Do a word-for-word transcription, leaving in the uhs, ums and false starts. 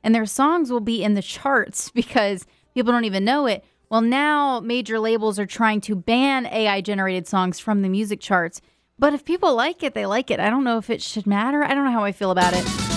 and their songs will be in the charts because people don't even know it. Well, now major labels are trying to ban A I-generated songs from the music charts. But if people like it, they like it. I don't know if it should matter. I don't know how I feel about it.